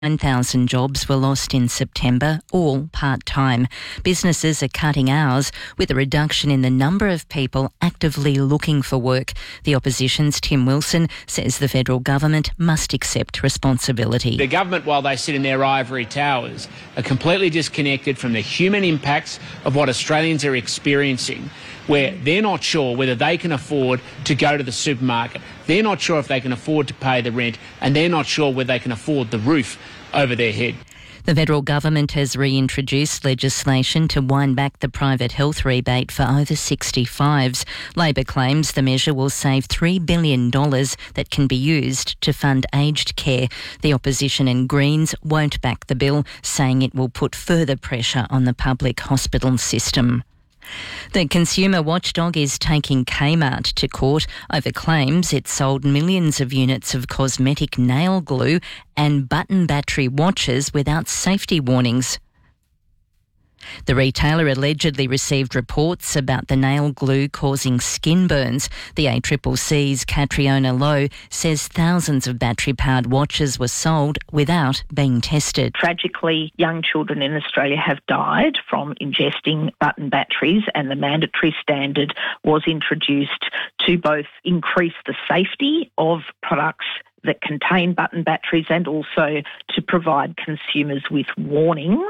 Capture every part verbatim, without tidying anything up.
nine thousand jobs were lost in September, all part-time. Businesses are cutting hours with a reduction in the number of people actively looking for work. The opposition's Tim Wilson says the federal government must accept responsibility. The government, while they sit in their ivory towers, are completely disconnected from the human impacts of what Australians are experiencing, where they're not sure whether they can afford to go to the supermarket. They're not sure if they can afford to pay the rent, and they're not sure whether they can afford the roof over their head. The federal government has reintroduced legislation to wind back the private health rebate for over sixty-fives. Labor claims the measure will save three billion dollars that can be used to fund aged care. The opposition and Greens won't back the bill, saying it will put further pressure on the public hospital system. The consumer watchdog is taking Kmart to court over claims it sold millions of units of cosmetic nail glue and button battery watches without safety warnings. The retailer allegedly received reports about the nail glue causing skin burns. The A C C C's Catriona Lowe says thousands of battery-powered watches were sold without being tested. Tragically, young children in Australia have died from ingesting button batteries, and the mandatory standard was introduced to both increase the safety of products that contain button batteries and also to provide consumers with warning.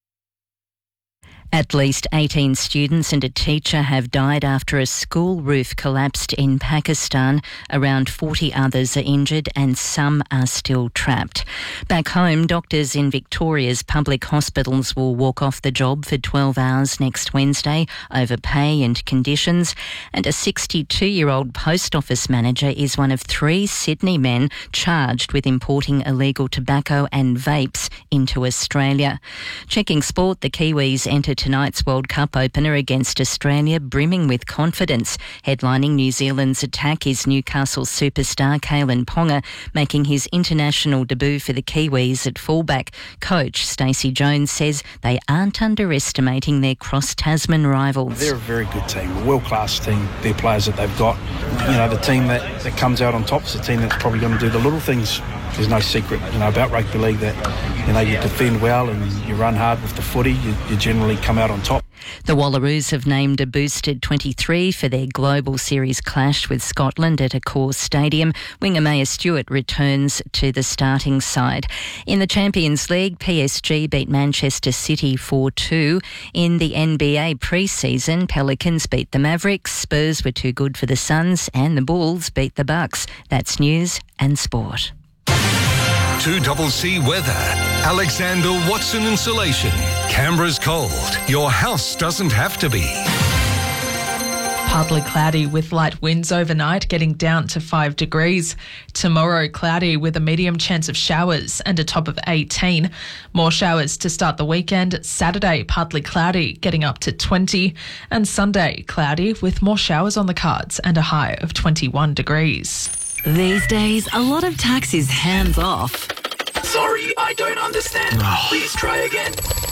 At least eighteen students and a teacher have died after a school roof collapsed in Pakistan. Around forty others are injured and some are still trapped. Back home, doctors in Victoria's public hospitals will walk off the job for twelve hours next Wednesday over pay and conditions. And a sixty-two-year-old post office manager is one of three Sydney men charged with importing illegal tobacco and vapes into Australia. Checking sport, the Kiwis enter tonight's World Cup opener against Australia brimming with confidence. Headlining New Zealand's attack is Newcastle superstar Kalen Ponga, making his international debut for the Kiwis at fullback. Coach Stacey Jones says they aren't underestimating their cross-Tasman rivals. They're a very good team, a world-class team. Their players that they've got, you know, the team that, that comes out on top is the team that's probably going to do the little things. There's no secret, you know, about rugby league that, you know, you defend well and you run hard with the footy, you, you generally come out on top. The Wallaroos have named a boosted twenty-three for their Global Series clash with Scotland at Accor Stadium. Winger Maya Stewart returns to the starting side. In the Champions League, P S G beat Manchester City four two. In the N B A pre-season, Pelicans beat the Mavericks, Spurs were too good for the Suns, and the Bulls beat the Bucks. That's news and sport. two C weather. Alexander Watson Insulation. Canberra's cold. Your house doesn't have to be. Partly cloudy with light winds overnight, getting down to five degrees. Tomorrow, cloudy with a medium chance of showers and a top of eighteen. More showers to start the weekend. Saturday, partly cloudy, getting up to twenty. And Sunday, cloudy with more showers on the cards and a high of twenty-one degrees. These days, a lot of tax is hands off. Sorry, I don't understand. Please try again.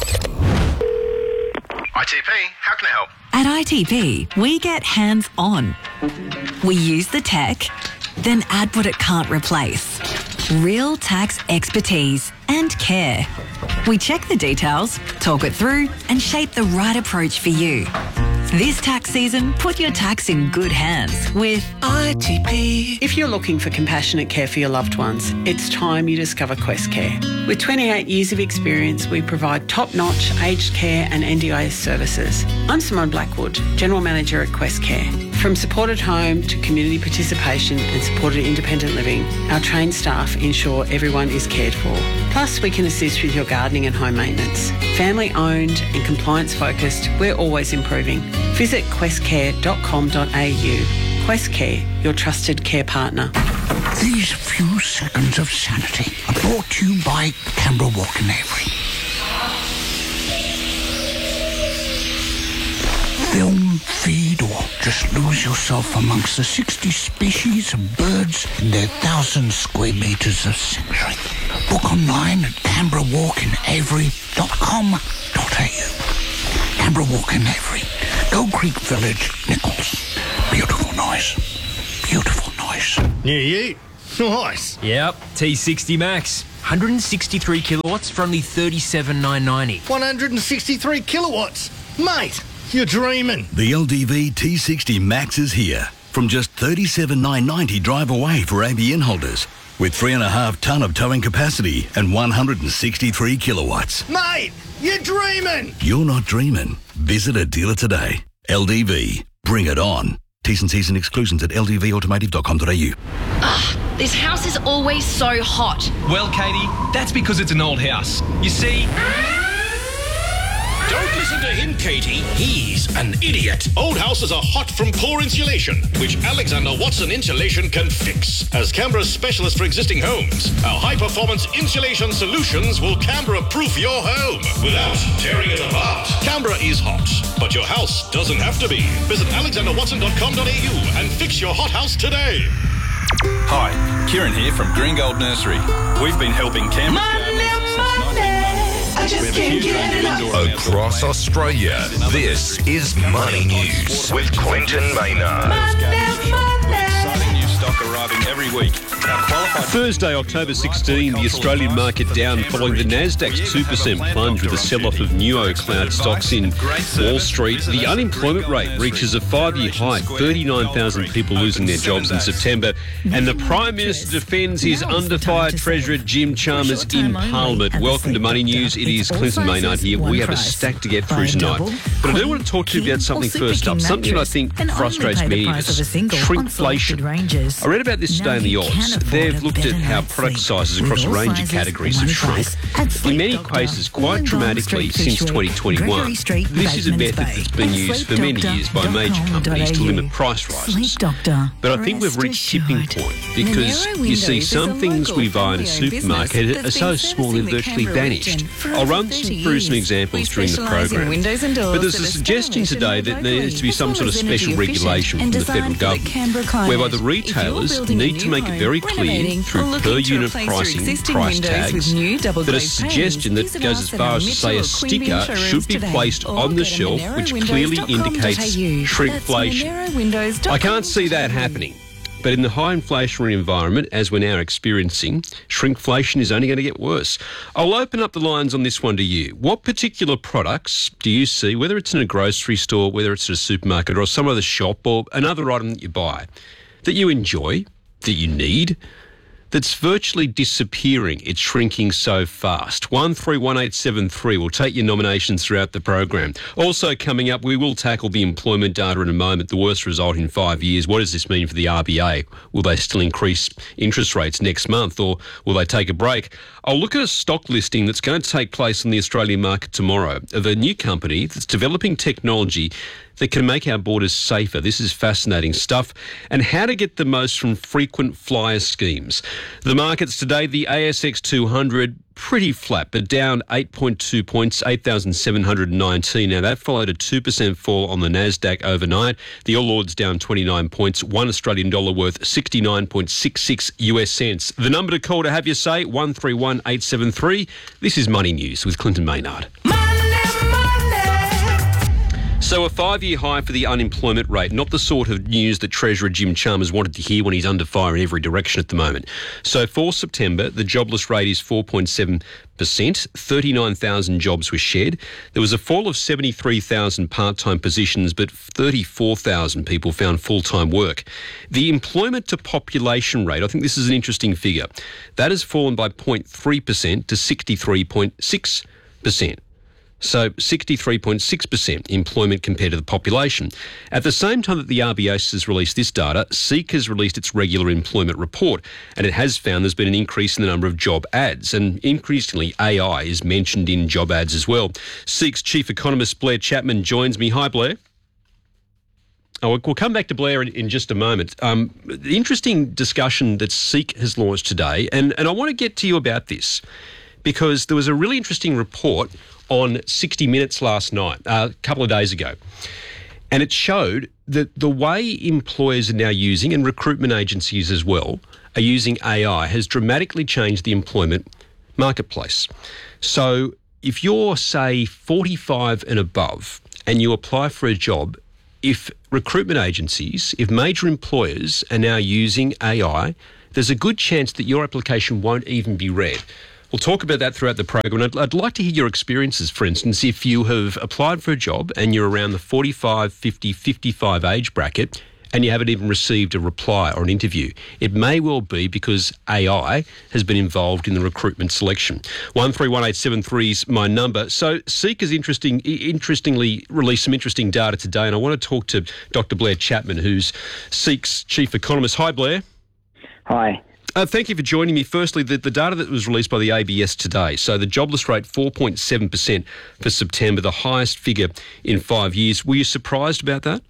I T P, how can I help? At I T P, we get hands on. We use the tech, then add what it can't replace. Real tax expertise and care. We check the details, talk it through, and shape the right approach for you. This tax season, put your tax in good hands with I T P. If you're looking for compassionate care for your loved ones, it's time you discover Quest Care. With twenty-eight years of experience, we provide top-notch aged care and N D I S services. I'm Simone Blackwood, General Manager at Quest Care. From supported home to community participation and supported independent living, our trained staff ensure everyone is cared for. Plus, we can assist with your gardening and home maintenance. Family owned and compliance focused, we're always improving. Visit quest care dot com dot a u. Quest Care, your trusted care partner. These few seconds of sanity are brought to you by Canberra Walk and Avery. Film, feed, or just lose yourself amongst the sixty species of birds in their thousand square metres of sanctuary. Book online at canberra walk and avery dot com dot a u. Canberra Walk and Avery, Gold Creek Village, Nichols. Beautiful noise. Beautiful noise. Yeah, you. Nice. Yep, T sixty Max. hundred sixty-three kilowatts for only thirty-seven thousand nine hundred ninety. one hundred sixty-three kilowatts? Mate, you're dreaming. The L D V T sixty Max is here. From just thirty-seven thousand nine hundred ninety drive away for A B N holders. With three and a half tonne of towing capacity and one hundred sixty-three kilowatts. Mate, you're dreaming. You're not dreaming. Visit a dealer today. L D V. Bring it on. T's and C's and exclusions at l d v automotive dot com dot a u. Ugh, this house is always so hot. Well, Katie, that's because it's an old house. You see... Don't listen to him, Katie. He's an idiot. Old houses are hot from poor insulation, which Alexander Watson Insulation can fix. As Canberra's specialist for existing homes, our high-performance insulation solutions will Canberra-proof your home without tearing it apart. Canberra is hot, but your house doesn't have to be. Visit alexander watson dot com dot a u and fix your hot house today. Hi, Kieran here from Green Gold Nursery. We've been helping Canberra I just can't get enough. Across Australia, this is Money News with Quentin Maynard. Exciting new stock arriving every week. Thursday, October sixteenth, the Australian market down following the Nasdaq's two percent plunge with a sell-off of Neo cloud stocks in Wall Street. The unemployment rate reaches a five-year high, thirty-nine thousand people losing their jobs in September. And the Prime Minister defends his under-fire Treasurer Jim Chalmers in Parliament. Welcome to Money News. It is Clinton Maynard here. We have a stack to get through tonight. But I do want to talk to you about something first up, something that I think frustrates many of us, shrinkflation. I read about this today in the odds. They've looked at how product sizes across a range of categories have shrunk, in many cases quite dramatically since twenty twenty-one. This is a method that's been used for many years by major companies to limit price rises. But I think we've reached a tipping point because, you see, some things we buy in a supermarket are so small they're virtually vanished. I'll run through some examples during the program. But there's a suggestion today that there needs to be some sort of special regulation from the federal government, whereby the retailers need to make it very clear through per unit pricing, price tags, that a suggestion that goes as far as to say a sticker should be placed on the shelf which clearly indicates shrinkflation. I can't see that happening. But in the high inflationary environment, as we're now experiencing, shrinkflation is only going to get worse. I'll open up the lines on this one to you. What particular products do you see, whether it's in a grocery store, whether it's at a supermarket or some other shop or another item that you buy, that you enjoy, that you need, that's virtually disappearing? It's shrinking so fast. one three one eight seven three. We'll take your nominations throughout the program. Also coming up, we will tackle the employment data in a moment. The worst result in five years. What does this mean for the R B A? Will they still increase interest rates next month or will they take a break? I'll look at a stock listing that's going to take place on the Australian market tomorrow of a new company that's developing technology that can make our borders safer. This is fascinating stuff. And how to get the most from frequent flyer schemes. The markets today, the A S X two hundred, pretty flat, but down eight point two points, eight thousand seven hundred nineteen. Now, that followed a two percent fall on the Nasdaq overnight. The All Ords down twenty-nine points, one Australian dollar worth sixty-nine point six six U S cents. The number to call to have your say, one three one eight seven three. This is Money News with Clinton Maynard. So a five-year high for the unemployment rate, not the sort of news that Treasurer Jim Chalmers wanted to hear when he's under fire in every direction at the moment. So for September, the jobless rate is four point seven percent, thirty-nine thousand jobs were shed. There was a fall of seventy-three thousand part-time positions, but thirty-four thousand people found full-time work. The employment to population rate, I think this is an interesting figure, that has fallen by zero point three percent to sixty-three point six percent. So sixty-three point six percent employment compared to the population. At the same time that the R B A has released this data, SEEK has released its regular employment report, and it has found there's been an increase in the number of job ads, and increasingly A I is mentioned in job ads as well. SEEK's chief economist Blair Chapman joins me. Hi, Blair. Oh, we'll come back to Blair in, in just a moment. Um, the interesting discussion that SEEK has launched today, and, and I want to get to you about this, because there was a really interesting report on sixty minutes last night, uh, a couple of days ago. And it showed that the way employers are now using, and recruitment agencies as well, are using A I has dramatically changed the employment marketplace. So if you're, say, forty-five and above and you apply for a job, if recruitment agencies, if major employers are now using A I, there's a good chance that your application won't even be read. We'll talk about that throughout the program. I'd, I'd like to hear your experiences, for instance, if you have applied for a job and you're around the forty-five, fifty, fifty-five age bracket and you haven't even received a reply or an interview. It may well be because A I has been involved in the recruitment selection. one three one eight seven three is my number. So Seek has interesting, interestingly released some interesting data today, and I want to talk to Doctor Blair Chapman, who's Seek's chief economist. Hi, Blair. Hi. Uh, thank you for joining me. Firstly, the, the data that was released by the A B S today. So the jobless rate, four point seven percent for September, the highest figure in five years. Were you surprised about that?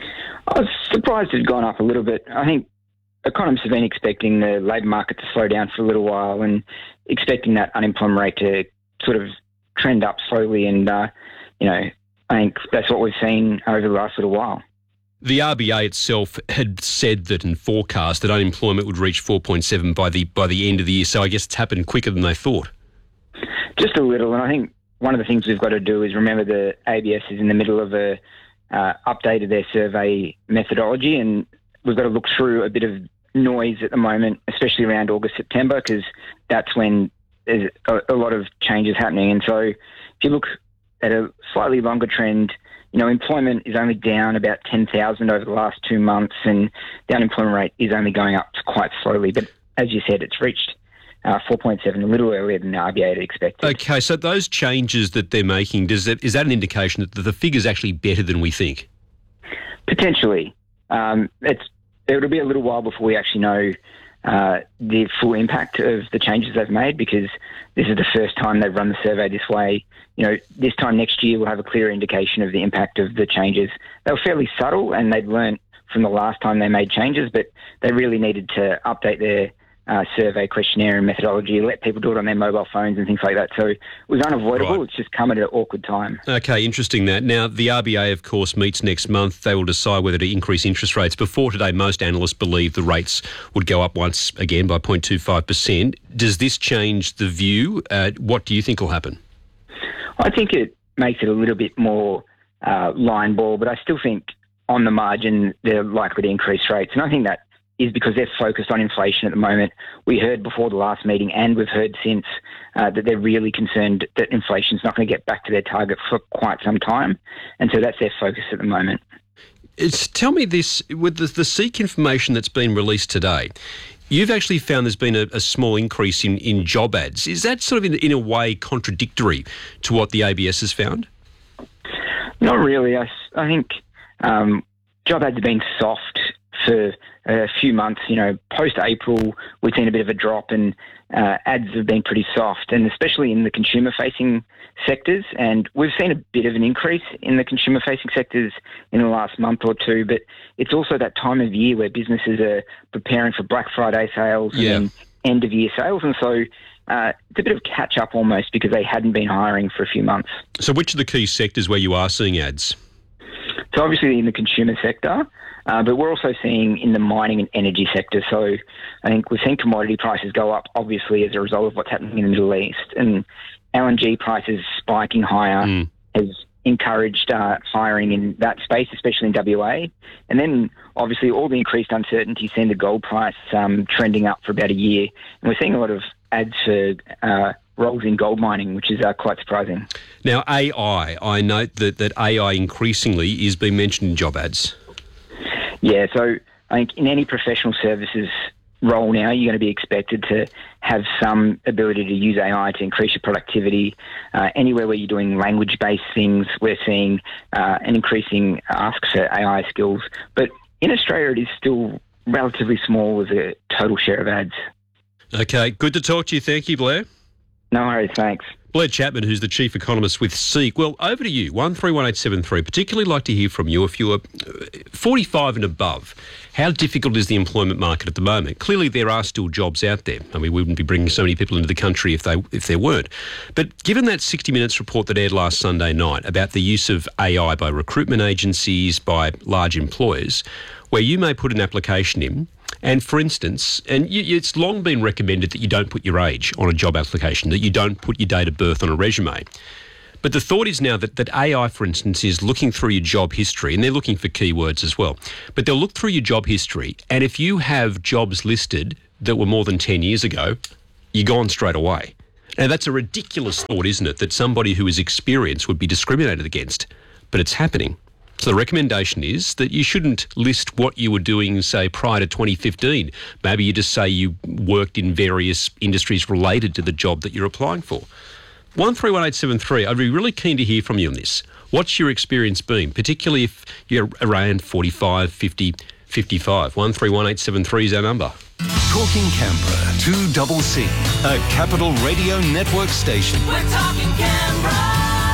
I was surprised it had gone up a little bit. I think economists have been expecting the labour market to slow down for a little while and expecting that unemployment rate to sort of trend up slowly. And, uh, you know, I think that's what we've seen over the last little while. The R B A itself had said that and forecast that unemployment would reach four point seven by the by the end of the year. So I guess it's happened quicker than they thought. Just a little. And I think one of the things we've got to do is remember the A B S is in the middle of a uh, updated their survey methodology, and we've got to look through a bit of noise at the moment, especially around August, September, because that's when there's a, a lot of changes happening. And so if you look at a slightly longer trend, you know, employment is only down about ten thousand over the last two months, and the unemployment rate is only going up quite slowly. But as you said, it's reached uh, four point seven, a little earlier than the R B A had expected. Okay, so those changes that they're making, does that, is that an indication that the figure's actually better than we think? Potentially. Um, it's it'll be a little while before we actually know uh, the full impact of the changes they've made, because this is the first time they've run the survey this way. You know, this time next year we'll have a clearer indication of the impact of the changes. They were fairly subtle, and they'd learned from the last time they made changes, but they really needed to update their uh, survey questionnaire and methodology, let people do it on their mobile phones and things like that. So it was unavoidable. Right. It's just come at an awkward time. Okay, interesting that. Now, the R B A, of course, meets next month. They will decide whether to increase interest rates. Before today, most analysts believe the rates would go up once again by zero point two five percent. Does this change the view? Uh, what do you think will happen? I think it makes it a little bit more uh, line ball, but I still think on the margin they're likely to increase rates. And I think that is because they're focused on inflation at the moment. We heard before the last meeting, and we've heard since, uh, that they're really concerned that inflation's not going to get back to their target for quite some time. And so that's their focus at the moment. It's, tell me this, with the, the Seek information that's been released today, you've actually found there's been a, a small increase in, in job ads. Is that sort of in, in a way contradictory to what the A B S has found? Not really. I, I think um, job ads have been soft for a few months. You know, post-April, we've seen a bit of a drop, and uh, ads have been pretty soft, and especially in the consumer-facing sectors. And we've seen a bit of an increase in the consumer-facing sectors in the last month or two, but it's also that time of year where businesses are preparing for Black Friday sales yeah. and then end-of-year sales, and so uh, it's a bit of catch-up almost because they hadn't been hiring for a few months. So which are the key sectors where you are seeing ads? So obviously in the consumer sector, uh, but we're also seeing in the mining and energy sector. So I think we've seen commodity prices go up, obviously, as a result of what's happening in the Middle East. And L N G prices spiking higher mm. has encouraged uh, hiring in that space, especially in W A. And then, obviously, all the increased uncertainty, seeing the gold price um, trending up for about a year. And we're seeing a lot of ads for uh, roles in gold mining, which is uh, quite surprising. Now, A I, I note that, that A I increasingly is being mentioned in job ads. Yeah, so I think in any professional services role now, you're going to be expected to have some ability to use A I to increase your productivity. Uh, anywhere where you're doing language-based things, we're seeing uh, an increasing ask for A I skills. But in Australia, it is still relatively small as a total share of ads. Okay, good to talk to you. Thank you, Blair. No worries, thanks. Blair Chapman, who's the chief economist with Seek. Well, over to you, one three one eight seven three. Particularly like to hear from you if you're forty-five and above. How difficult is the employment market at the moment? Clearly, there are still jobs out there. I mean, we wouldn't be bringing so many people into the country if they if there weren't. But given that sixty minutes report that aired last Sunday night about the use of A I by recruitment agencies, by large employers, where you may put an application in, and for instance, and you, it's long been recommended that you don't put your age on a job application, that you don't put your date of birth on a resume. But the thought is now that, that A I, for instance, is looking through your job history, and they're looking for keywords as well. But they'll look through your job history, and if you have jobs listed that were more than ten years ago, you're gone straight away. Now, that's a ridiculous thought, isn't it, that somebody who is experienced would be discriminated against, but it's happening. So the recommendation is that you shouldn't list what you were doing, say, prior to twenty fifteen. Maybe you just say you worked in various industries related to the job that you're applying for. one three one eight seven three, I'd be really keen to hear from you on this. What's your experience been, particularly if you're around forty-five, fifty, fifty-five? one three one eight seven three is our number. Talking Canberra, two double C, a Capital Radio Network station. We're talking Canberra.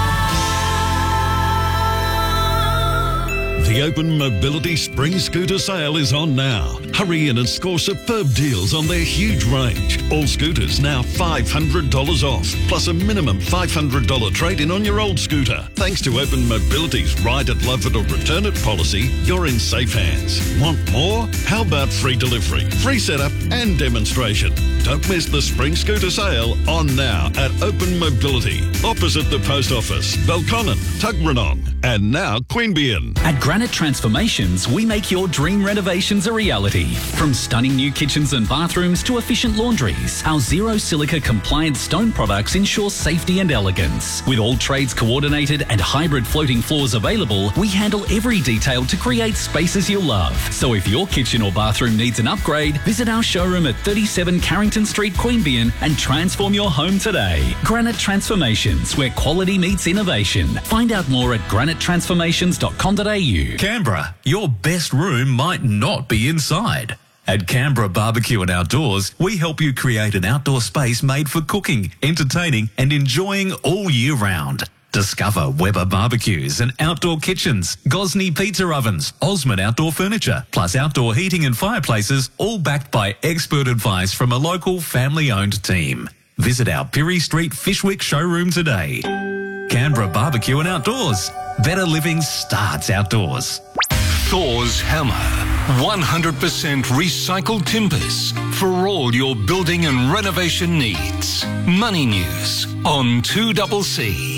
The Open Mobility Spring Scooter Sale is on now. Hurry in and score superb deals on their huge range. All scooters now five hundred dollars off, plus a minimum five hundred dollars trade-in on your old scooter. Thanks to Open Mobility's Ride It, Love It or Return It policy, you're in safe hands. Want more? How about free delivery, free setup and demonstration? Don't miss the Spring Scooter Sale on now at Open Mobility, opposite the Post Office, Belconnen, Tuggeranong, and now Queanbeyan. At Granite Transformations, we make your dream renovations a reality. From stunning new kitchens and bathrooms to efficient laundries, our zero silica compliant stone products ensure safety and elegance. With all trades coordinated and hybrid floating floors available, we handle every detail to create spaces you'll love. So if your kitchen or bathroom needs an upgrade, visit our showroom at thirty-seven Carrington Street, Queanbeyan, and transform your home today. Granite Transformations, where quality meets innovation. Find out more at granite transformations dot com dot a u. Canberra, your best room might not be inside. At Canberra Barbecue and Outdoors, we help you create an outdoor space made for cooking, entertaining and enjoying all year round. Discover Weber barbecues and outdoor kitchens, Gosney pizza ovens, Osmond outdoor furniture, plus outdoor heating and fireplaces, all backed by expert advice from a local family-owned team. Visit our Pirie Street Fishwick showroom today. Canberra Barbecue and Outdoors. Better living starts outdoors. Thor's Hammer. one hundred percent recycled timbers for all your building and renovation needs. Money News on two double C.